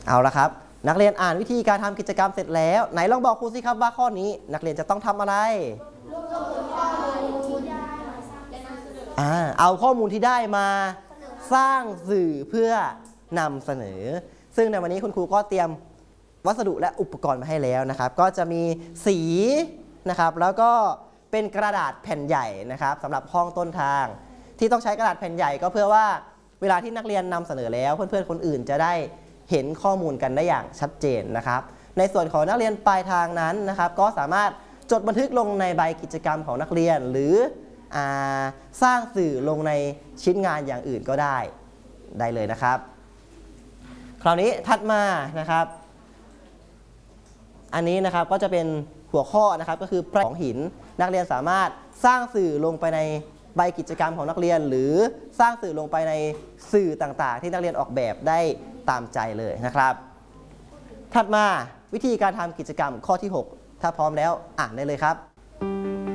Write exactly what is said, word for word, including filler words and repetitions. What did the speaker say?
เอาละครับนักเรียนอ่านวิธีการทำกิจกรรมเสร็จแล้วไหนลองบอกครูสิครับว่าข้อนี้นักเรียนจะต้องทำอะไรอ่าเอาข้อมูลที่ได้มาสร้างสื่อเพื่อนำเสนอซึ่งในวันนี้คุณครูก็เตรียมวัสดุและอุปกรณ์มาให้แล้วนะครับก็จะมีสีนะครับแล้วก็เป็นกระดาษแผ่นใหญ่นะครับสำหรับห้องต้นทางที่ต้องใช้กระดาษแผ่นใหญ่ก็เพื่อว่าเวลาที่นักเรียนนำเสนอแล้วเพื่อนๆคนอื่นจะได้เห็นข้อมูลกันได้อย่างชัดเจนนะครับในส่วนของนักเรียนปลายทางนั้นนะครับก็สามารถจดบันทึกลงในใบกิจกรรมของนักเรียนหรือสร้างสื่อลงในชิ้นงานอย่างอื่นก็ได้ได้เลยนะครับคราวนี้ถัดมานะครับอันนี้นะครับก็จะเป็นหัวข้อนะครับก็คือของหินนักเรียนสามารถสร้างสื่อลงไปในใบกิจกรรมของนักเรียนหรือสร้างสื่อลงไปในสื่อต่างๆที่นักเรียนออกแบบได้ตามใจเลยนะครับถัดมาวิธีการทำกิจกรรมข้อที่หกถ้าพร้อมแล้วอ่านได้เลยครับ